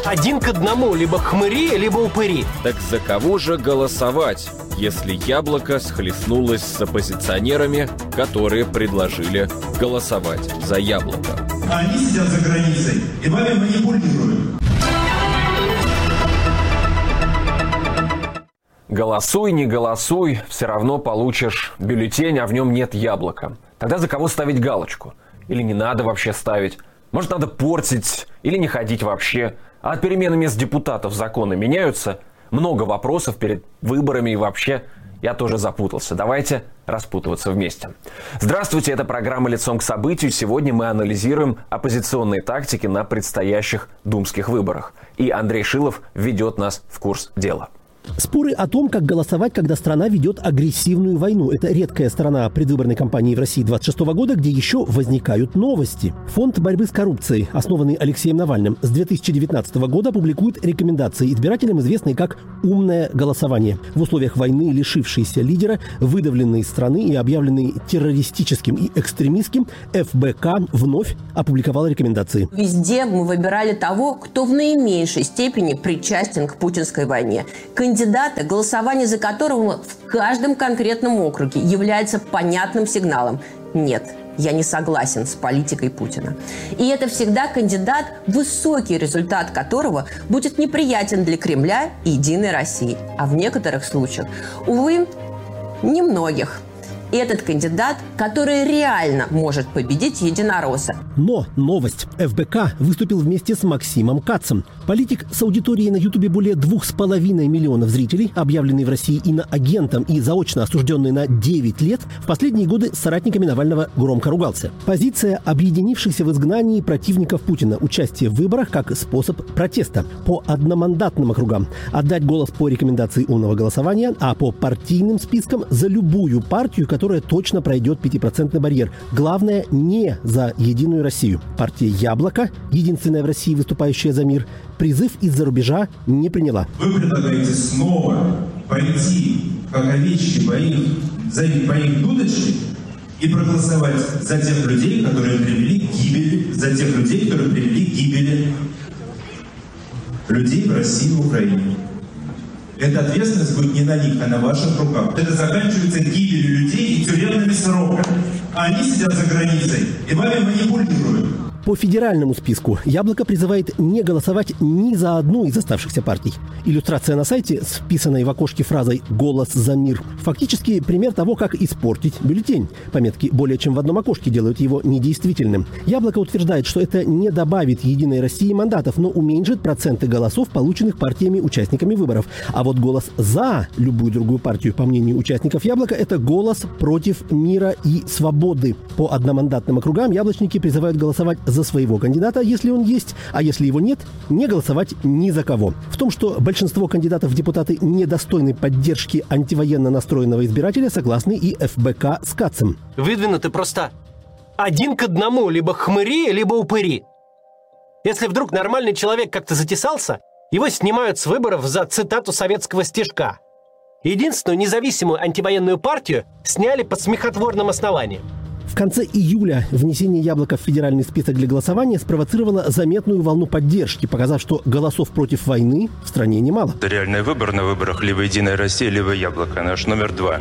один к одному, либо хмыри, либо упыри. Так за кого же голосовать, если Яблоко схлестнулось с оппозиционерами, которые предложили голосовать за Яблоко? Они сидят за границей и вами манипулируют. Голосуй, не голосуй, все равно получишь бюллетень, а в нем нет яблока. Тогда за кого ставить галочку? Или не надо вообще ставить? Может, надо портить или не ходить вообще? А от перемены мест депутатов законы меняются? Много вопросов перед выборами и вообще я тоже запутался. Давайте распутываться вместе. Здравствуйте, это программа «Лицом к событию». Сегодня мы анализируем оппозиционные тактики на предстоящих думских выборах. И Андрей Шилов ведет нас в курс дела. Споры о том, как голосовать, когда страна ведет агрессивную войну. Это редкая сторона предвыборной кампании в России 26 года, где еще возникают новости. Фонд борьбы с коррупцией, основанный Алексеем Навальным, с 2019 года публикует рекомендации избирателям, известные как «умное голосование». В условиях войны лишившиеся лидера, выдавленные из страны и объявленные террористическим и экстремистским, ФБК вновь опубликовала рекомендации. Везде мы выбирали того, кто в наименьшей степени причастен к путинской войне. Кандидата, голосование за которого в каждом конкретном округе является понятным сигналом. Нет, я не согласен с политикой Путина. И это всегда кандидат, высокий результат которого будет неприятен для Кремля и Единой России. А в некоторых случаях, увы, немногих. Этот кандидат, который реально может победить единоросса. Но новость. ФБК выступил вместе с Максимом Кацем. Политик с аудиторией на Ютубе более 2,5 миллионов зрителей, объявленный в России иноагентом и заочно осужденный на 9 лет, в последние годы с соратниками Навального громко ругался. Позиция объединившихся в изгнании противников Путина. Участие в выборах как способ протеста. По одномандатным округам отдать голос по рекомендации умного голосования, а по партийным спискам за любую партию, которая точно пройдет 5% барьер. Главное, не за Единую Россию. Партия «Яблоко», единственная в России выступающая за мир, призыв из-за рубежа не приняла. Вы предлагаете снова пойти, как овечки по их дудочке, и проголосовать за тех людей, которые привели к гибели, за тех людей, которые привели к гибели людей в России и в Украине. Эта ответственность будет не на них, а на ваших руках. Это заканчивается гибелью людей и тюремными сроками. Они сидят за границей и вами манипулируют. По федеральному списку «Яблоко» призывает не голосовать ни за одну из оставшихся партий. Иллюстрация на сайте с вписанной в окошке фразой «Голос за мир». Фактически пример того, как испортить бюллетень. Пометки более чем в одном окошке делают его недействительным. «Яблоко» утверждает, что это не добавит Единой России мандатов, но уменьшит проценты голосов, полученных партиями-участниками выборов. А вот голос за любую другую партию, по мнению участников «Яблока», это голос против мира и свободы. По одномандатным округам яблочники призывают голосовать за своего кандидата, если он есть, а если его нет, не голосовать ни за кого. В том, что большинство кандидатов в депутаты недостойны поддержки антивоенно настроенного избирателя, согласны и ФБК с Кацем. Выдвинуты просто один к одному, либо хмыри, либо упыри. Если вдруг нормальный человек как-то затесался, его снимают с выборов за цитату советского стишка. Единственную независимую антивоенную партию сняли под смехотворным основанием. В конце июля внесение «Яблока» в федеральный список для голосования спровоцировало заметную волну поддержки, показав, что голосов против войны в стране немало. Это реальный выбор на выборах либо «Единая Россия», либо «Яблоко». Наш номер 2.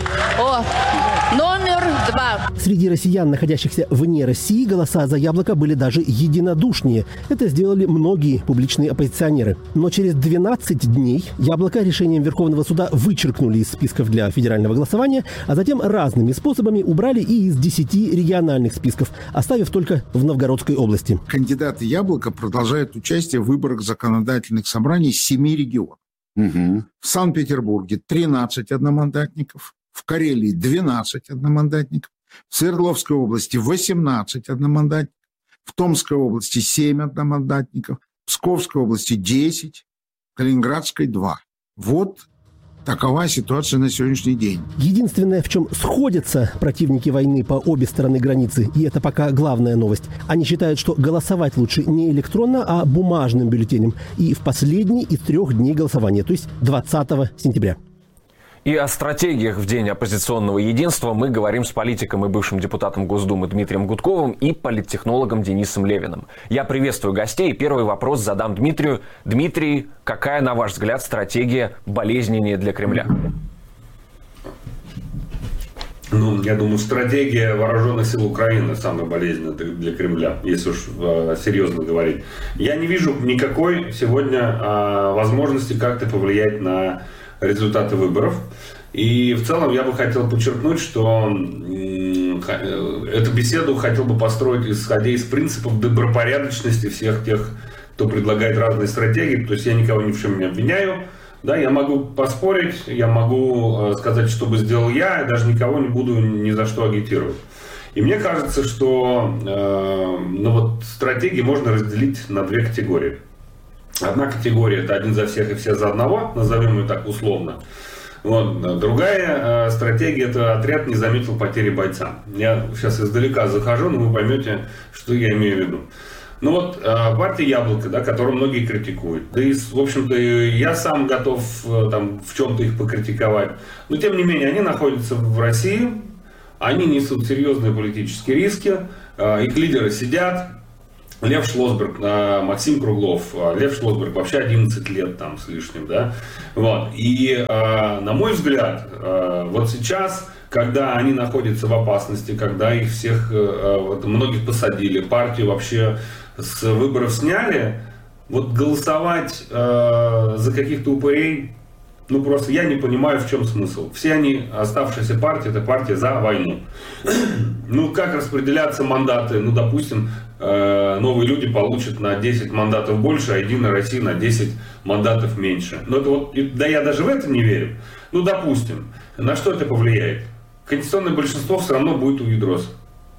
О, номер 2. Среди россиян, находящихся вне России, голоса за «Яблоко» были даже единодушнее. Это сделали многие публичные оппозиционеры. Но через 12 дней «Яблоко» решением Верховного суда вычеркнули из списков для федерального голосования, а затем разными способами убрали и из 10 региональных списков, оставив только в Новгородской области. Кандидаты «Яблоко» продолжают участие в выборах законодательных собраний 7 регионов. В Санкт-Петербурге 13 одномандатников. В Карелии 12 одномандатников, в Свердловской области 18 одномандатников, в Томской области 7 одномандатников, в Псковской области 10, в Калининградской 2. Вот такова ситуация на сегодняшний день. Единственное, в чем сходятся противники войны по обе стороны границы, и это пока главная новость, они считают, что голосовать лучше не электронно, а бумажным бюллетенем. И в последний из 3 дней голосования, то есть 20 сентября. И о стратегиях в День оппозиционного единства мы говорим с политиком и бывшим депутатом Госдумы Дмитрием Гудковым и политтехнологом Денисом Левиным. Я приветствую гостей и первый вопрос задам Дмитрию. Дмитрий, какая, на ваш взгляд, стратегия болезненнее для Кремля? Ну, я думаю, стратегия вооруженных сил Украины самая болезненная для Кремля, если уж серьезно говорить. Я не вижу никакой сегодня возможности как-то повлиять на результаты выборов. И в целом я бы хотел подчеркнуть, что эту беседу хотел бы построить, исходя из принципов добропорядочности всех тех, кто предлагает разные стратегии. То есть я никого ни в чем не обвиняю. Да, я могу поспорить, я могу сказать, что бы сделал я, и даже никого не буду ни за что агитировать. И мне кажется, что стратегии можно разделить на две категории. Одна категория – это один за всех и все за одного, назовем ее так условно. Вот. Другая стратегия – это отряд не заметил потери бойца. Я сейчас издалека захожу, но вы поймете, что я имею в виду. Ну вот партия «Яблоко», да, которую многие критикуют. Да и, в общем-то, я сам готов там, в чем-то их покритиковать. Но, тем не менее, они находятся в России, они несут серьезные политические риски, их лидеры сидят. Лев Шлосберг, Максим Круглов. Лев Шлосберг вообще 11 лет там с лишним, да. Вот. И, на мой взгляд, вот сейчас, когда они находятся в опасности, когда их всех, многих посадили, партию вообще с выборов сняли, вот голосовать за каких-то упырей, ну просто я не понимаю, в чем смысл. Все они, оставшиеся партии, это партия за войну. Ну как распределяться мандаты? Ну допустим, новые люди получат на 10 мандатов больше, а Единая Россия на 10 мандатов меньше. Но это вот, да я даже в это не верю. Ну допустим, на что это повлияет? Конституционное большинство все равно будет у Ядроса.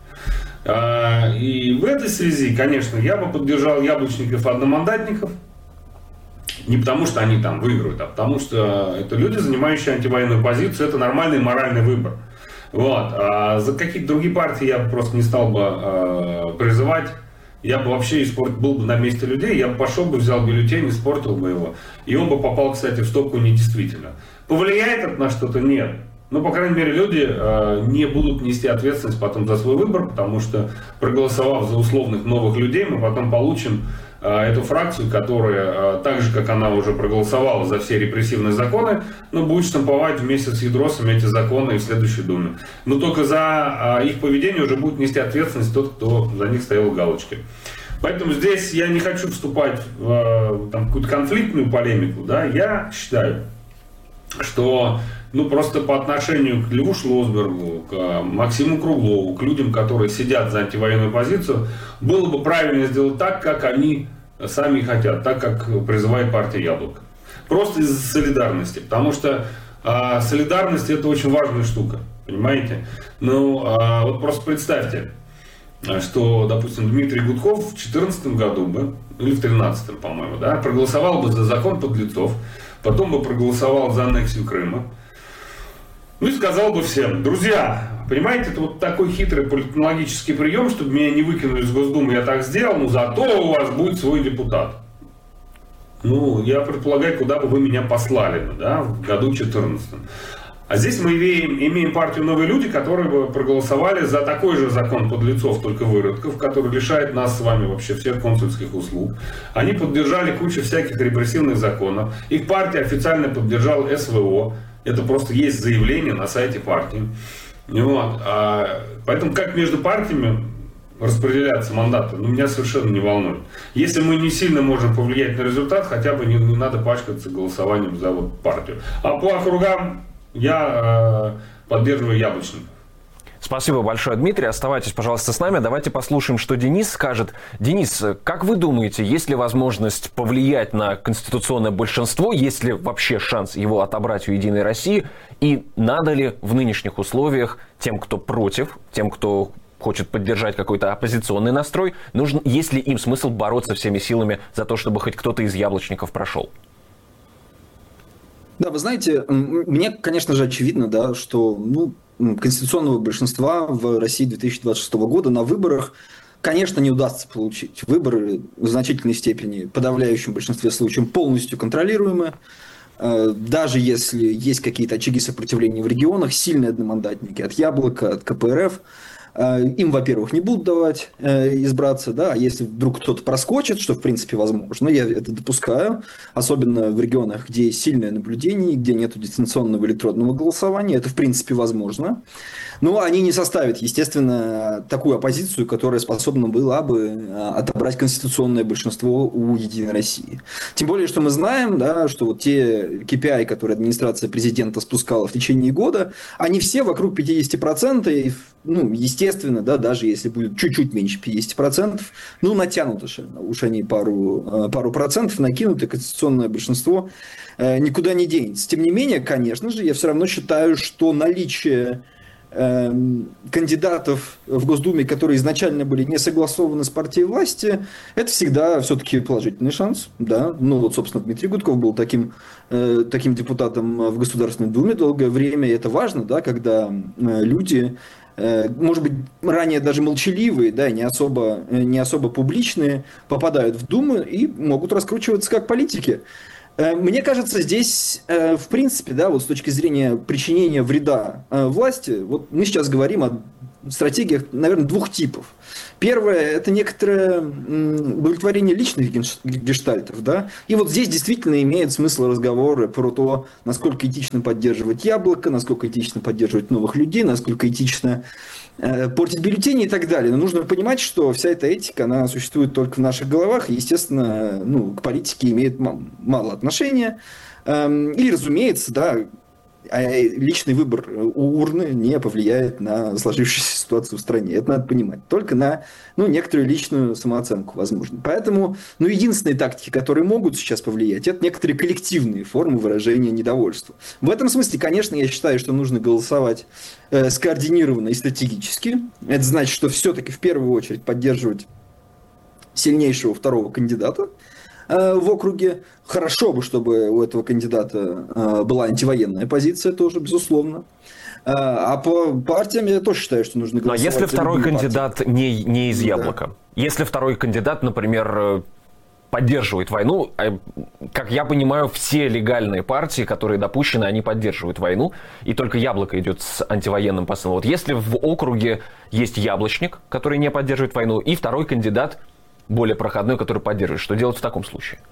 И в этой связи, конечно, я бы поддержал яблочников и одномандатников. Не потому, что они там выиграют, а потому, что это люди, занимающие антивоенную позицию. Это нормальный моральный выбор. Вот. А за какие-то другие партии я просто не стал бы призывать. Я бы вообще был бы на месте людей, я бы пошел бы, взял бюллетень, испортил бы его. И он бы попал, кстати, в стопку недействительно. Повлияет это на что-то? Нет. Но, по крайней мере, люди не будут нести ответственность потом за свой выбор, потому что, проголосовав за условных новых людей, мы потом получим эту фракцию, которая, так же, как она уже проголосовала за все репрессивные законы, но будет штамповать вместе с Ядросом эти законы и в следующей Думе. Но только за их поведение уже будет нести ответственность тот, кто за них стоял в галочке. Поэтому здесь я не хочу вступать в какую-то конфликтную полемику. Да? Я считаю, что просто по отношению к Льву Шлосбергу, к Максиму Круглову, к людям, которые сидят за антивоенную позицию, было бы правильно сделать так, как они сами хотят, так, как призывает партия «Яблоко». Просто из солидарности. Потому что солидарность – это очень важная штука. Понимаете? Вот просто представьте, что, допустим, Дмитрий Гудков в 2014 году бы, или в 2013, по-моему, да, проголосовал бы за закон подлецов, потом бы проголосовал за аннексию Крыма. Ну и сказал бы всем: друзья, понимаете, это вот такой хитрый политтехнологический прием, чтобы меня не выкинули из Госдумы, я так сделал, но зато у вас будет свой депутат. Ну, я предполагаю, куда бы вы меня послали, да, в году 2014. А здесь мы имеем партию «Новые люди», которые бы проголосовали за такой же закон подлецов, только выродков, который лишает нас с вами вообще всех консульских услуг. Они поддержали кучу всяких репрессивных законов. Их партия официально поддержала СВО. Это просто есть заявление на сайте партии. Вот. Поэтому как между партиями распределяться мандаты, меня совершенно не волнует. Если мы не сильно можем повлиять на результат, хотя бы не надо пачкаться голосованием за партию. А по округам я поддерживаю яблочников. Спасибо большое, Дмитрий. Оставайтесь, пожалуйста, с нами. Давайте послушаем, что Денис скажет. Денис, как вы думаете, есть ли возможность повлиять на конституционное большинство, есть ли вообще шанс его отобрать у «Единой России? И надо ли в нынешних условиях тем, кто против, тем, кто хочет поддержать какой-то оппозиционный настрой, есть ли им смысл бороться всеми силами за то, чтобы хоть кто-то из яблочников прошел? Да, вы знаете, мне, конечно же, очевидно, да, что конституционного большинства в России 2026 года на выборах, конечно, не удастся получить. Выборы в значительной степени, в подавляющем большинстве случаев, полностью контролируемы. даже если есть какие-то очаги сопротивления в регионах, сильные одномандатники от Яблока, от КПРФ, им, во-первых, не будут давать избраться, да, а если вдруг кто-то проскочит, что в принципе возможно, я это допускаю, особенно в регионах, где есть сильное наблюдение, где нет дистанционного электронного голосования, это в принципе возможно. Но они не составят, естественно, такую оппозицию, которая способна была бы отобрать конституционное большинство у «Единой России». Тем более, что мы знаем, да, что вот те KPI, которые администрация президента спускала в течение года, они все вокруг 50%, и, естественно, да, даже если будет чуть-чуть меньше 50%, натянуто уж они пару процентов накинут, и конституционное большинство никуда не денется. Тем не менее, конечно же, я все равно считаю, что наличие кандидатов в Госдуме, которые изначально были не согласованы с партией власти, это всегда все-таки положительный шанс. Да? Собственно, Дмитрий Гудков был таким депутатом в Государственной Думе долгое время, и это важно, да, когда люди, может быть, ранее даже молчаливые, да, не особо публичные, попадают в Думу и могут раскручиваться как политики. Мне кажется, здесь, в принципе, да, вот с точки зрения причинения вреда власти, вот мы сейчас говорим о стратегиях, наверное, двух типов. Первое – это некоторое удовлетворение личных гештальтов, да, и вот здесь действительно имеет смысл разговоры про то, насколько этично поддерживать Яблоко, насколько этично поддерживать новых людей, насколько этично портить бюллетени и так далее. Но нужно понимать, что вся эта этика, она существует только в наших головах, и, естественно, к политике имеет мало отношения. И, разумеется, да, личный выбор у урны не повлияет на сложившуюся ситуацию в стране. Это надо понимать. Только на некоторую личную самооценку, возможно. Поэтому единственные тактики, которые могут сейчас повлиять, это некоторые коллективные формы выражения недовольства. В этом смысле, конечно, я считаю, что нужно голосовать скоординированно и стратегически. Это значит, что все-таки в первую очередь поддерживать сильнейшего второго кандидата в округе. Хорошо бы, чтобы у этого кандидата была антивоенная позиция тоже, безусловно. А по партиям я тоже считаю, что нужно голосовать. А если второй кандидат не из Яблока? Если второй кандидат, например, поддерживает войну, как я понимаю, все легальные партии, которые допущены, они поддерживают войну, и только Яблоко идет с антивоенным посылом. Вот если в округе есть яблочник, который не поддерживает войну, и второй кандидат более проходной, который поддерживает. Что делать в таком случае?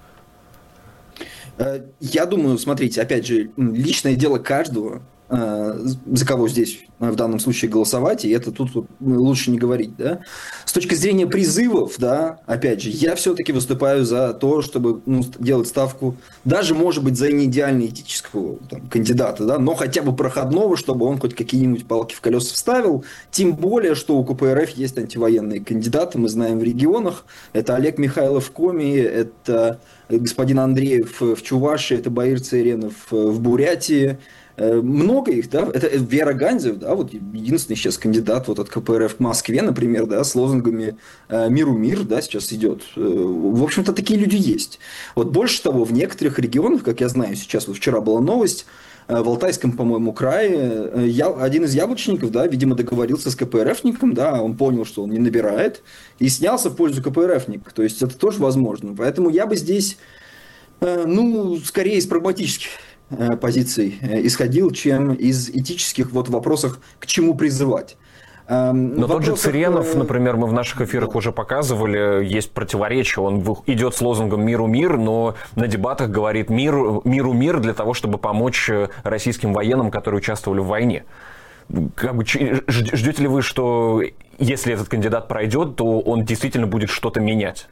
Я думаю, смотрите, опять же, личное дело каждого, за кого здесь в данном случае голосовать, и это тут лучше не говорить, да. С точки зрения призывов, да, опять же, я все-таки выступаю за то, чтобы делать ставку, даже, может быть, за неидеально этического кандидата, да, но хотя бы проходного, чтобы он хоть какие-нибудь палки в колеса вставил, тем более, что у КПРФ есть антивоенные кандидаты, мы знаем в регионах, это Олег Михайлов в Коми, это господин Андреев в Чувашии, это Баир Цейренов в Бурятии. Много их, да, это Вера Гандзев, да, вот единственный сейчас кандидат вот от КПРФ в Москве, например, да, с лозунгами «Миру мир», да, сейчас идет. В общем-то, такие люди есть. Вот больше того, в некоторых регионах, как я знаю, сейчас вот вчера была новость, в Алтайском, по-моему, крае, один из яблочников, да, видимо, договорился с КПРФником, да, он понял, что он не набирает, и снялся в пользу КПРФника. То есть, это тоже возможно. Поэтому я бы здесь, скорее из прагматических позиций исходил, чем из этических вопросах, к чему призывать. Но тот же Цыренов, например, мы в наших эфирах уже показывали, есть противоречие. Он идет с лозунгом «Миру мир», но на дебатах говорит «Миру мир» для того, чтобы помочь российским военным, которые участвовали в войне. Ждете ли вы, что если этот кандидат пройдет, то он действительно будет что-то менять?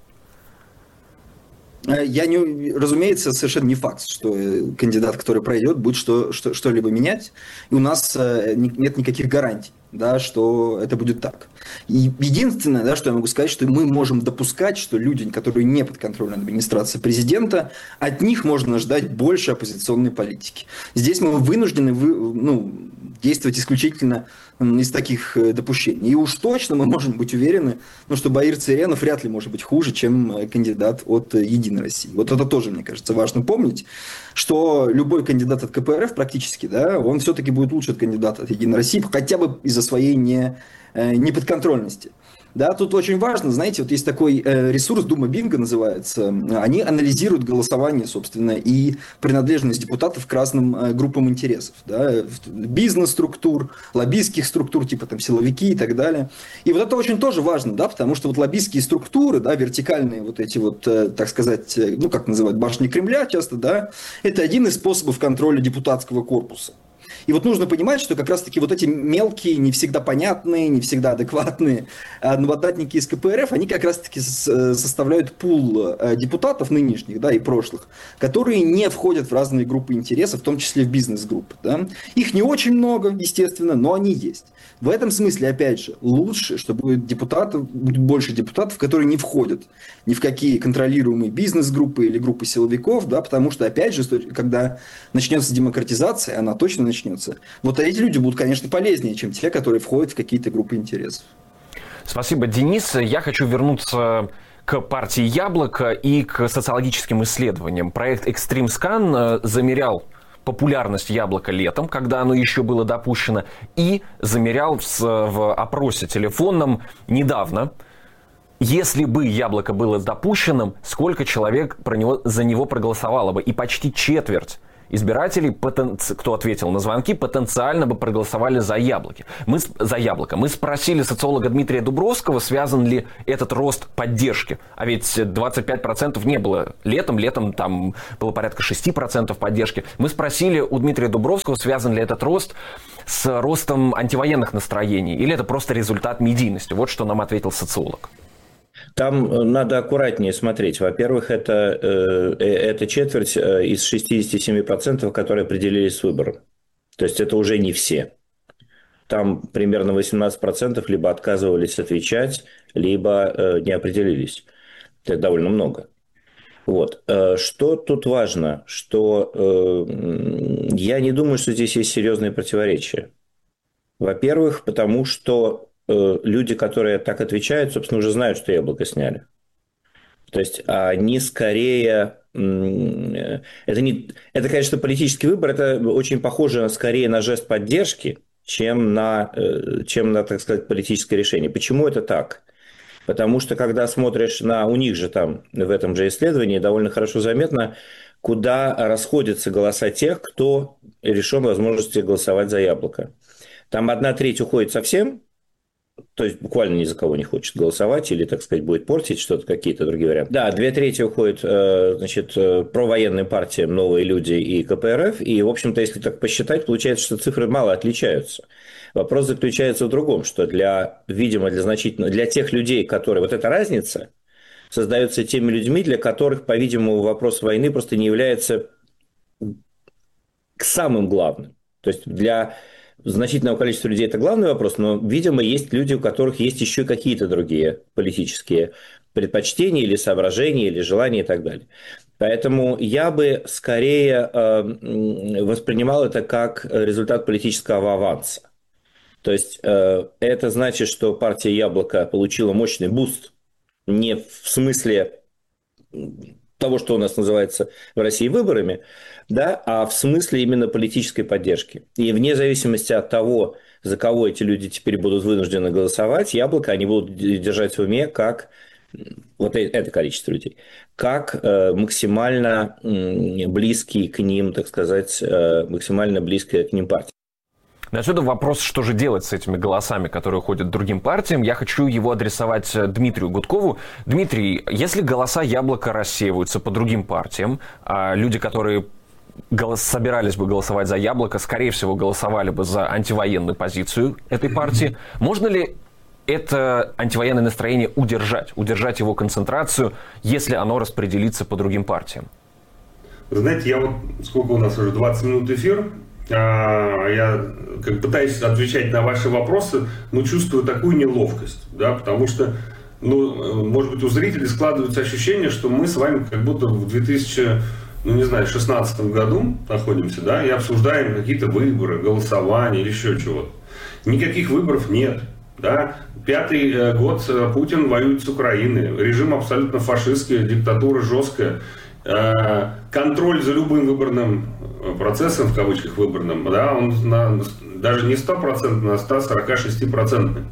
Разумеется, совершенно не факт, что кандидат, который пройдет, будет что-либо менять. И у нас нет никаких гарантий, да, что это будет так. И единственное, да, что я могу сказать, что мы можем допускать, что люди, которые не подконтрольны администрации президента, от них можно ждать больше оппозиционной политики. Здесь мы вынуждены действовать исключительно из таких допущений. И уж точно мы можем быть уверены, что Баир Цейренов вряд ли может быть хуже, чем кандидат от «Единой России». Вот это тоже, мне кажется, важно помнить, что любой кандидат от КПРФ практически, да, он все-таки будет лучше от кандидата от «Единой России», хотя бы из-за своей неподконтрольности. Да, тут очень важно, знаете, вот есть такой ресурс, Дума Бинго называется, они анализируют голосование, собственно, и принадлежность депутатов к разным группам интересов, да, бизнес-структур, лоббистских структур, типа там силовики и так далее. И вот это очень тоже важно, да, потому что вот лоббистские структуры, да, вертикальные вот эти вот, так сказать, ну, как называют, башни Кремля часто, да, это один из способов контроля депутатского корпуса. И вот нужно понимать, что как раз-таки вот эти мелкие, не всегда понятные, не всегда адекватные одномандатники из КПРФ, они как раз-таки составляют пул депутатов нынешних, да, и прошлых, которые не входят в разные группы интересов, в том числе в бизнес-группы. Да. Их не очень много, естественно, но они есть. В этом смысле, опять же, лучше, чтобы будет больше депутатов, которые не входят ни в какие контролируемые бизнес-группы или группы силовиков, да, потому что, опять же, когда начнется демократизация, она точно начнется, вот эти люди будут, конечно, полезнее, чем те, которые входят в какие-то группы интересов. Спасибо, Денис. Я хочу вернуться к партии «Яблоко» и к социологическим исследованиям. Проект «Экстримскан» замерял популярность «Яблока» летом, когда оно еще было допущено, и замерял в опросе телефонном недавно. Если бы «Яблоко» было допущенным, сколько человек за него проголосовало бы? И почти четверть избирателей, кто ответил на звонки, потенциально бы проголосовали за «Яблоко». Мы спросили социолога Дмитрия Дубровского, связан ли этот рост поддержки. А ведь 25% не было летом. Летом там было порядка 6% поддержки. Мы спросили у Дмитрия Дубровского, связан ли этот рост с ростом антивоенных настроений. Или это просто результат медийности. Вот что нам ответил социолог. Там надо аккуратнее смотреть. Во-первых, это четверть из 67%, которые определились с выбором. То есть это уже не все. Там примерно 18% либо отказывались отвечать, либо не определились. Это довольно много. Вот. Что тут важно? Что я не думаю, что здесь есть серьезные противоречия. Во-первых, потому что люди, которые так отвечают, собственно, уже знают, что «Яблоко» сняли. То есть они скорее... Это, конечно, политический выбор, это очень похоже скорее на жест поддержки, чем на, так сказать, политическое решение. Почему это так? Потому что, когда смотришь у них же там, в этом же исследовании, довольно хорошо заметно, куда расходятся голоса тех, кто лишен возможности голосовать за «Яблоко». Там 1/3 уходит совсем, то есть буквально ни за кого не хочет голосовать или, так сказать, будет портить что-то, какие-то другие варианты. Да, 2/3 уходит, значит, провоенным партиям «Новые люди» и КПРФ. И, в общем-то, если так посчитать, получается, что цифры мало отличаются. Вопрос заключается в другом, что видимо, для тех людей, которые... Вот эта разница создается теми людьми, для которых, по-видимому, вопрос войны просто не является самым главным. То есть для значительного количества людей это главный вопрос, но, видимо, есть люди, у которых есть еще какие-то другие политические предпочтения или соображения, или желания и так далее. Поэтому я бы скорее воспринимал это как результат политического аванса. То есть это значит, что партия «Яблоко» получила мощный буст не в смысле того, что у нас называется в России выборами, да, а в смысле именно политической поддержки. И вне зависимости от того, за кого эти люди теперь будут вынуждены голосовать, «Яблоко» они будут держать в уме как вот это количество людей, как максимально близкий к ним, так сказать, максимально близкая к ним партия. Отсюда вопрос, что же делать с этими голосами, которые уходят другим партиям. Я хочу его адресовать Дмитрию Гудкову. Дмитрий, если голоса «Яблоко» рассеиваются по другим партиям, а люди, которые собирались бы голосовать за «Яблоко», скорее всего, голосовали бы за антивоенную позицию этой партии, можно ли это антивоенное настроение удержать его концентрацию, если оно распределится по другим партиям? Вы знаете, я вот, сколько у нас уже, 20 минут эфир, я пытаюсь отвечать на ваши вопросы, но чувствую такую неловкость, да, потому что, может быть, у зрителей складывается ощущение, что мы с вами как будто в 2016 году находимся, да, и обсуждаем какие-то выборы, голосования или еще чего-то. Никаких выборов нет, да. 5-й год Путин воюет с Украиной, режим абсолютно фашистский, диктатура жесткая. Контроль за любым выборным процессом, в кавычках выборным, да, он даже не 100%, а 146%.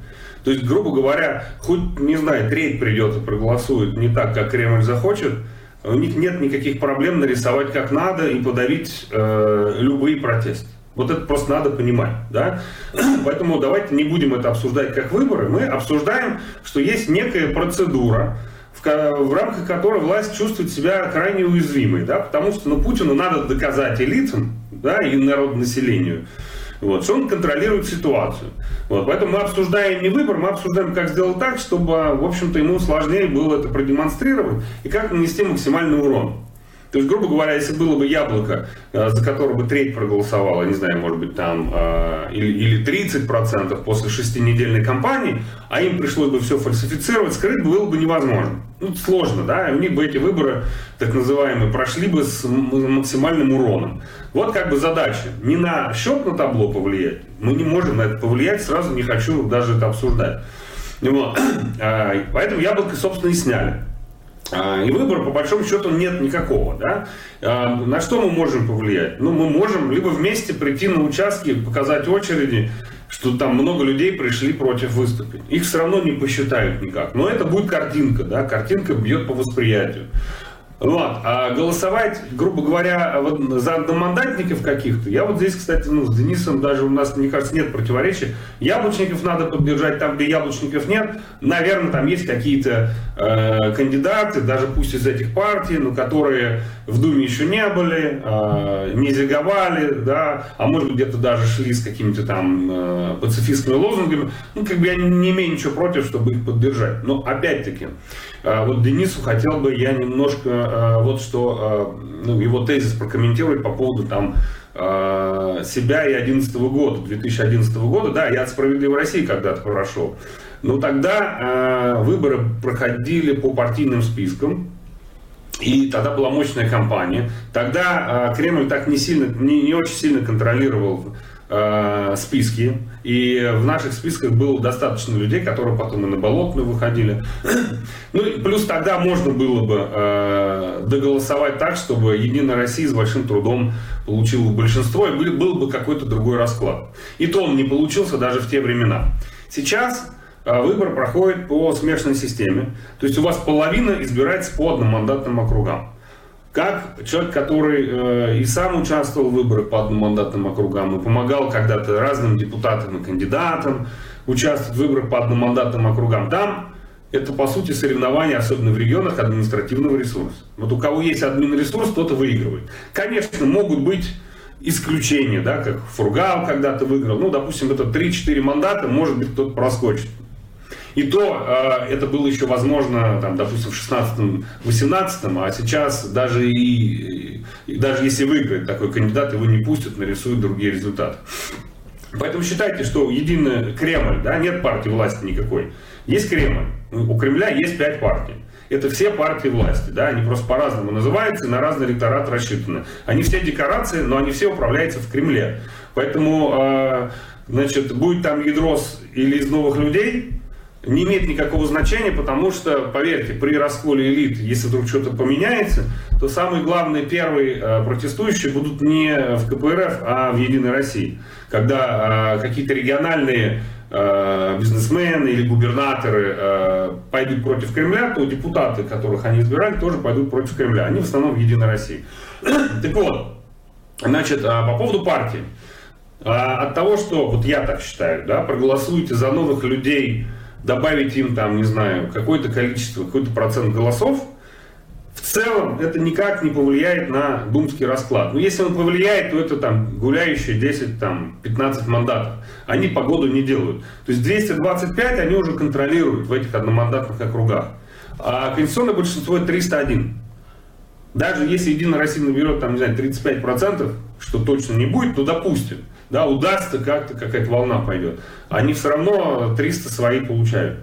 То есть, грубо говоря, хоть, не знаю, треть придет и проголосует не так, как Кремль захочет, у них нет никаких проблем нарисовать как надо и подавить любые протесты. Вот это просто надо понимать, да? Поэтому давайте не будем это обсуждать как выборы. Мы обсуждаем, что есть некая процедура, в рамках которой власть чувствует себя крайне уязвимой, да? Потому что Путину надо доказать элитам, да, и народонаселению, вот, что он контролирует ситуацию. Вот, поэтому мы обсуждаем не выбор, мы обсуждаем, как сделать так, чтобы, в общем-то, ему сложнее было это продемонстрировать и как нанести максимальный урон. То есть, грубо говоря, если было бы яблоко, за которое бы треть проголосовала, не знаю, может быть, там, или 30% после 6-недельной кампании, а им пришлось бы все фальсифицировать, скрыть было бы невозможно. Ну, сложно, да, и у них бы эти выборы, так называемые, прошли бы с максимальным уроном. Вот как бы задача. Не на счет на табло повлиять, мы не можем на это повлиять, сразу не хочу даже это обсуждать. Вот. Поэтому яблоко, собственно, и сняли. И выбора, по большому счету, нет никакого. Да? На что мы можем повлиять? Ну, мы можем либо вместе прийти на участки, показать очереди, что там много людей пришли против выступить. Их все равно не посчитают никак. Но это будет картинка, да? Картинка бьет по восприятию. Вот. А голосовать, грубо говоря, вот за одномандатников каких-то, я вот здесь, кстати, с Денисом даже у нас, мне кажется, нет противоречий. Яблочников надо поддержать там, где яблочников нет. Наверное, там есть какие-то кандидаты, даже пусть из этих партий, но которые в Думе еще не были, не зиговали, да, а может быть где-то даже шли с какими-то там пацифистскими лозунгами. Ну, как бы я не имею ничего против, чтобы их поддержать. Но опять-таки, вот Денису хотел бы я немножко вот что, его тезис прокомментировать по поводу там себя и 2011 года. Да, я от «Справедливой России» когда-то прошел. Но тогда выборы проходили по партийным спискам. И тогда была мощная кампания. Тогда Кремль так не очень сильно контролировал списки. И в наших списках было достаточно людей, которые потом и на Болотную выходили. Ну и плюс тогда можно было бы доголосовать так, чтобы Единая Россия с большим трудом получила большинство, и был бы какой-то другой расклад. И то он не получился даже в те времена. Сейчас выбор проходит по смешанной системе. То есть у вас половина избирается по одномандатным округам. Как человек, который и сам участвовал в выборах по одномандатным округам, и помогал когда-то разным депутатам и кандидатам участвовать в выборах по одномандатным округам, там это, по сути, соревнование, особенно в регионах, административного ресурса. Вот у кого есть админресурс, тот-то выигрывает. Конечно, могут быть исключения, да, как Фургал когда-то выиграл. Ну, допустим, это 3-4 мандата, может быть, кто-то проскочит. И то это было еще возможно, там, допустим, в 16-18, а сейчас даже если выиграет такой кандидат, его не пустят, нарисуют другие результаты. Поэтому считайте, что единый Кремль, да, нет партии власти никакой. Есть Кремль. У Кремля есть 5 партий. Это все партии власти, да, они просто по-разному называются, на разный электорат рассчитаны. Они все декорации, но они все управляются в Кремле. Поэтому, значит, будет там ядро или из новых людей, не имеет никакого значения, потому что, поверьте, при расколе элит, если вдруг что-то поменяется, то самые главные первые протестующие будут не в КПРФ, а в Единой России. Когда какие-то региональные бизнесмены или губернаторы пойдут против Кремля, то депутаты, которых они избирали, тоже пойдут против Кремля. Они в основном в Единой России. Так вот, значит, по поводу партии. От того, что, вот я так считаю, да, проголосуйте за новых людей, добавить им там, не знаю, какое-то количество, какой-то процент голосов, в целом это никак не повлияет на думский расклад. Но если он повлияет, то это там гуляющие 10-15 мандатов. Они погоду не делают. То есть 225 они уже контролируют в этих одномандатных округах. А конституционное большинство это 301. Даже если Единая Россия наберет там, не знаю, 35%, что точно не будет, то допустим. Да, удастся как-то, какая-то волна пойдет. Они все равно 300 свои получают.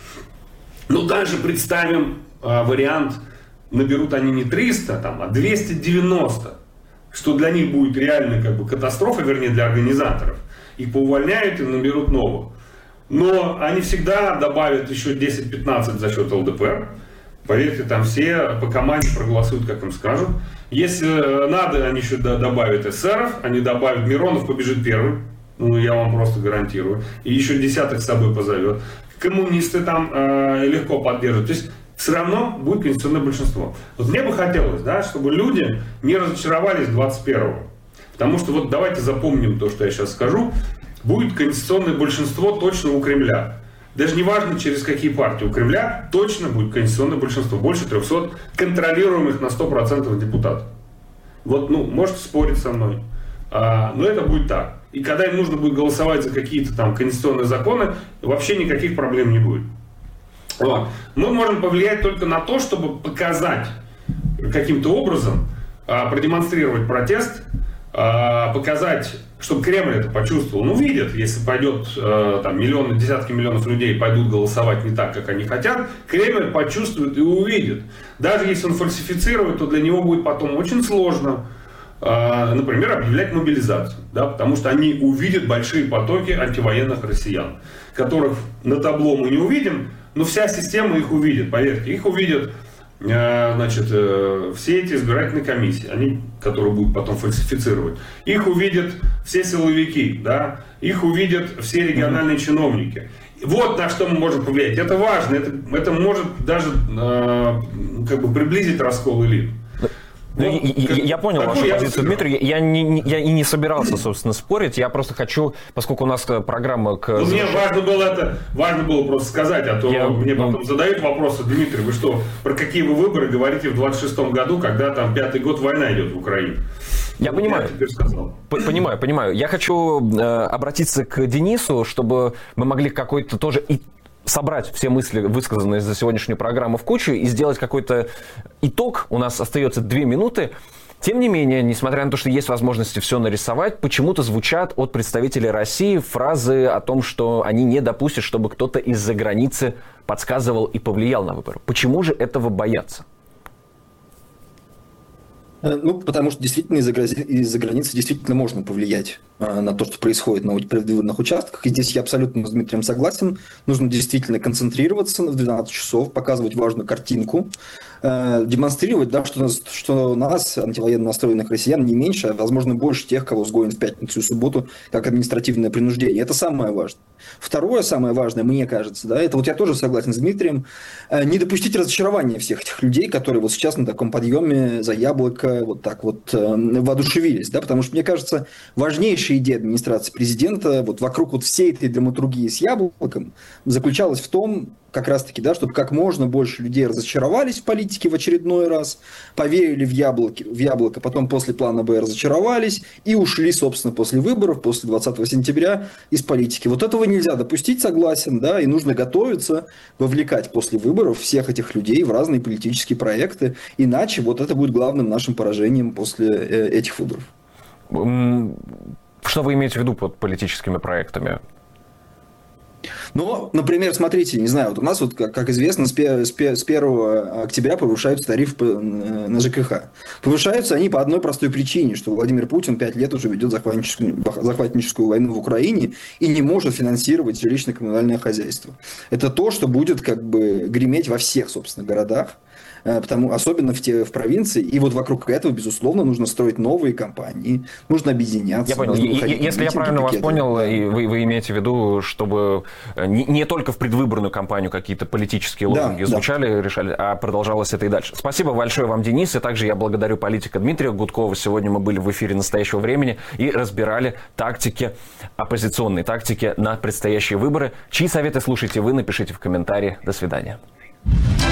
Но даже представим вариант, наберут они не 300, а 290. Что для них будет реально как бы катастрофа, вернее для организаторов. Их поувольняют и наберут новых. Но они всегда добавят еще 10-15 за счет ЛДПР. Поверьте, там все по команде проголосуют, как им скажут. Если надо, они еще добавят эсеров, они добавят, Миронов побежит первым, ну я вам просто гарантирую, и еще десяток с собой позовет. коммунисты там легко поддерживают. То есть все равно будет конституционное большинство. Вот мне бы хотелось, да, чтобы люди не разочаровались 21-го. Потому что вот давайте запомним то, что я сейчас скажу. Будет конституционное большинство точно у Кремля. Даже не важно, через какие партии. У Кремля точно будет конституционное большинство. Больше 300 контролируемых на 100% депутатов. Вот, можете спорить со мной. Но это будет так. И когда им нужно будет голосовать за какие-то там конституционные законы, вообще никаких проблем не будет. Вот. Мы можем повлиять только на то, чтобы показать каким-то образом, продемонстрировать протест, показать, чтобы Кремль это почувствовал. Он увидит, если пойдет там миллионы, десятки миллионов людей пойдут голосовать не так, как они хотят, Кремль почувствует и увидит. Даже если он фальсифицирует, то для него будет потом очень сложно, например, объявлять мобилизацию, да, потому что они увидят большие потоки антивоенных россиян, которых на табло мы не увидим, но вся система их увидит, поверьте, их увидят, значит, все эти избирательные комиссии, они, которые будут потом фальсифицировать, их увидят все силовики, да, их увидят все региональные чиновники. Вот на что мы можем повлиять. Это важно, это может даже как бы приблизить раскол элит. Вот, я понял вашу позицию, Дмитрий. Я и не собирался, собственно, спорить. Я просто хочу, поскольку у нас программа к... Мне важно было просто сказать, а то мне потом задают вопросы: Дмитрий, вы что, про какие вы выборы говорите в 26-м году, когда там 5-й год война идет в Украине? Я понимаю. Понимаю. Я хочу обратиться к Денису, чтобы мы могли какой-то тоже собрать все мысли, высказанные за сегодняшнюю программу, в кучу и сделать какой-то итог. У нас остается 2 минуты. Тем не менее, несмотря на то, что есть возможности все нарисовать, почему-то звучат от представителей России фразы о том, что они не допустят, чтобы кто-то из-за границы подсказывал и повлиял на выборы. Почему же этого боятся? Потому что действительно из-за границы действительно можно повлиять на то, что происходит на предвыборных участках. И здесь я абсолютно с Дмитрием согласен. Нужно действительно концентрироваться в 12 часов, показывать важную картинку, демонстрировать, да, что нас, антивоенно настроенных россиян, не меньше, а возможно больше тех, кого сгонят в пятницу и субботу, как административное принуждение. Это самое важное. Второе, самое важное, мне кажется, да, это вот я тоже согласен с Дмитрием, не допустить разочарования всех этих людей, которые вот сейчас на таком подъеме за яблоко вот так вот воодушевились, да, потому что, мне кажется, важнейшая идея администрации президента вот вокруг вот всей этой драматургии с яблоком заключалась в том, как раз-таки, да, чтобы как можно больше людей разочаровались в политике в очередной раз, поверили в яблоко, потом после плана Б разочаровались и ушли, собственно, после выборов, после 20 сентября из политики. Вот этого нельзя допустить, согласен, да, и нужно готовиться, вовлекать после выборов всех этих людей в разные политические проекты, иначе вот это будет главным нашим поражением после этих выборов. Что вы имеете в виду под политическими проектами? Ну, например, смотрите, не знаю, вот у нас, вот, как известно, с 1 октября повышаются тарифы на ЖКХ. Повышаются они по одной простой причине, что Владимир Путин 5 лет уже ведет захватническую войну в Украине и не может финансировать жилищно-коммунальное хозяйство. Это то, что будет как бы греметь во всех, собственно, городах, особенно в провинции. И вот вокруг этого, безусловно, нужно строить новые компании, нужно объединяться. Я понял. Если я правильно вас понял, и вы имеете в виду, чтобы не только в предвыборную кампанию какие-то политические лозунги звучали, решали, а продолжалось это и дальше. Спасибо большое вам, Денис, и также я благодарю политика Дмитрия Гудкова. Сегодня мы были в эфире «Настоящего времени» и разбирали оппозиционные тактики на предстоящие выборы. Чьи советы слушаете вы, напишите в комментарии. До свидания.